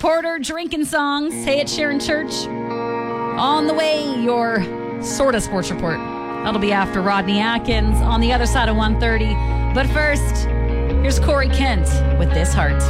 Reporter, drinking songs. Hey, it's Sharon Church. On the way, your sort of sports report. That'll be after Rodney Atkins on the other side of 1:30. But first, here's Corey Kent with This Heart.